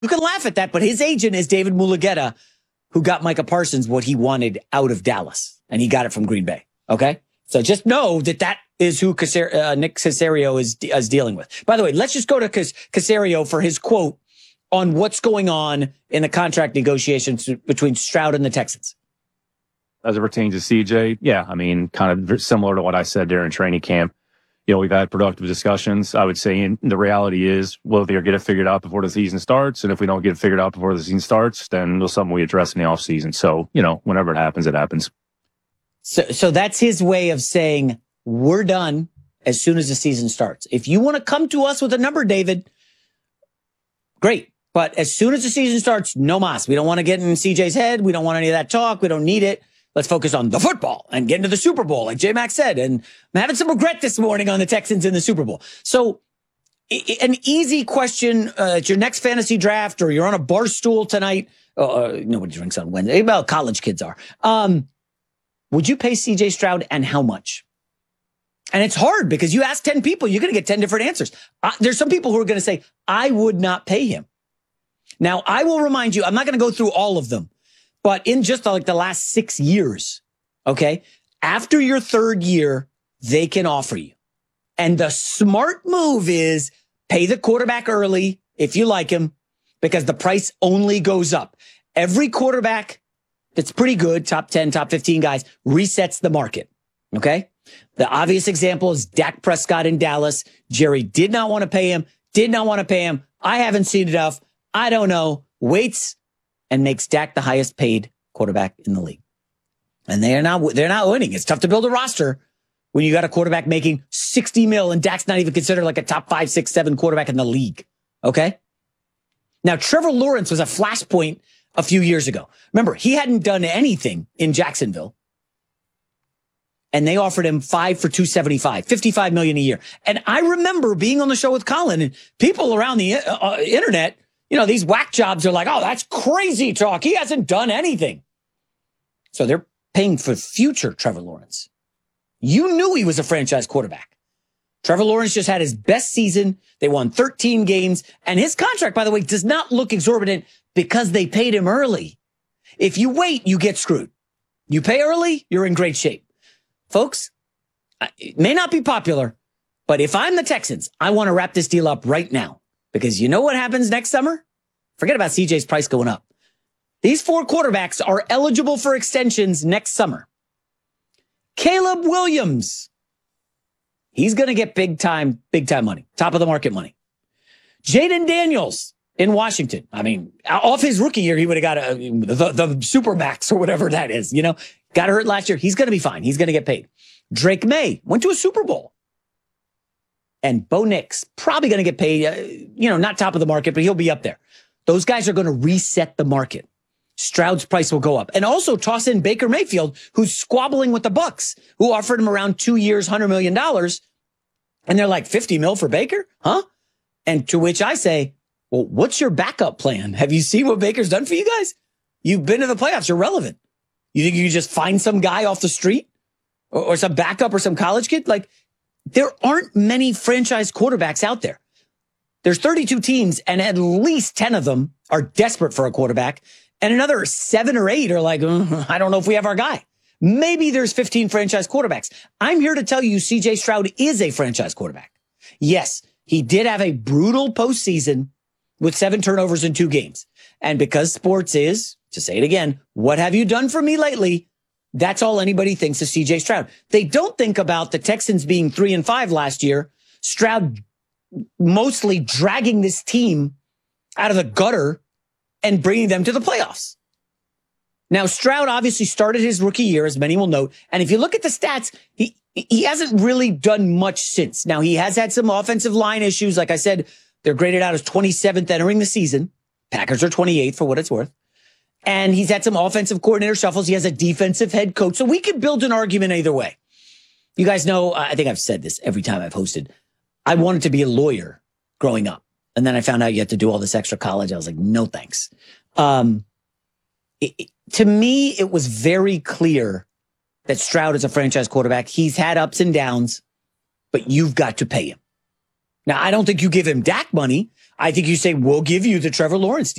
You can laugh at that, but his agent is David Mulugheta, who got Micah Parsons what he wanted out of Dallas, and he got it from Green Bay. Okay? So just know that is who Nick Caserio is dealing with. By the way, let's just go to Caserio for his quote on what's going on in the contract negotiations between Stroud and the Texans. As it pertains to CJ, yeah, I mean, kind of similar to what I said during training camp. You know, we've had productive discussions. I would say, and the reality is, we'll either get it figured out before the season starts, and if we don't get it figured out before the season starts, then it's something we address in the offseason. So, you know, whenever it happens, it happens. So that's his way of saying, we're done as soon as the season starts. If you want to come to us with a number, David, great. But as soon as the season starts, no mas. We don't want to get in CJ's head. We don't want any of that talk. We don't need it. Let's focus on the football and get into the Super Bowl, like J-Mac said. And I'm having some regret this morning on the Texans in the Super Bowl. So an easy question, at your next fantasy draft, or you're on a bar stool tonight. Nobody drinks on Wednesday. Well, college kids are. Would you pay CJ Stroud, and how much? And it's hard because you ask 10 people, you're going to get 10 different answers. There's some people who are going to say, I would not pay him. Now, I will remind you, I'm not going to go through all of them, but in just like the last 6 years, okay, after your third year, they can offer you. And the smart move is pay the quarterback early if you like him, because the price only goes up. Every quarterback that's pretty good, top 10, top 15 guys, resets the market, okay? The obvious example is Dak Prescott in Dallas. Jerry did not want to pay him. I haven't seen enough. I don't know. Waits and makes Dak the highest paid quarterback in the league. And they're not winning. It's tough to build a roster when you got a quarterback making $60 million and Dak's not even considered like a top 5, 6, 7 quarterback in the league. Okay? Now, Trevor Lawrence was a flashpoint a few years ago. Remember, he hadn't done anything in Jacksonville. And they offered him 5 for $275, $55 million a year. And I remember being on the show with Colin, and people around the internet, you know, these whack jobs are like, oh, that's crazy talk. He hasn't done anything. So they're paying for future Trevor Lawrence. You knew he was a franchise quarterback. Trevor Lawrence just had his best season. They won 13 games. And his contract, by the way, does not look exorbitant because they paid him early. If you wait, you get screwed. You pay early, you're in great shape. Folks, it may not be popular, but if I'm the Texans, I want to wrap this deal up right now. Because you know what happens next summer? Forget about CJ's price going up. These 4 quarterbacks are eligible for extensions next summer. Caleb Williams, he's going to get big time money, top of the market money. Jaden Daniels in Washington. I mean, off his rookie year, he would have got the Supermax or whatever that is, you know, got hurt last year. He's going to be fine. He's going to get paid. Drake May went to a Super Bowl. And Bo Nix, probably going to get paid, not top of the market, but he'll be up there. Those guys are going to reset the market. Stroud's price will go up. And also toss in Baker Mayfield, who's squabbling with the Bucks, who offered him around 2 years, $100 million. And they're like, 50 mil for Baker? Huh? And to which I say, well, what's your backup plan? Have you seen what Baker's done for you guys? You've been to the playoffs. You're relevant. You think you can just find some guy off the street or some backup or some college kid? Like, there aren't many franchise quarterbacks out there. There's 32 teams, and at least 10 of them are desperate for a quarterback. And another 7 or 8 are like, I don't know if we have our guy. Maybe there's 15 franchise quarterbacks. I'm here to tell you CJ Stroud is a franchise quarterback. Yes, he did have a brutal postseason with 7 turnovers in 2 games. And because sports is, to say it again, what have you done for me lately? That's all anybody thinks of CJ Stroud. They don't think about the Texans being 3-5 last year. Stroud mostly dragging this team out of the gutter and bringing them to the playoffs. Now, Stroud obviously started his rookie year, as many will note. And if you look at the stats, he hasn't really done much since. Now, he has had some offensive line issues. Like I said, they're graded out as 27th entering the season. Packers are 28th for what it's worth. And he's had some offensive coordinator shuffles. He has a defensive head coach. So we could build an argument either way. You guys know, I think I've said this every time I've hosted. I wanted to be a lawyer growing up. And then I found out you had to do all this extra college. I was like, no, thanks. To me, it was very clear that Stroud is a franchise quarterback. He's had ups and downs, but you've got to pay him. Now, I don't think you give him Dak money. I think you say, we'll give you the Trevor Lawrence deal.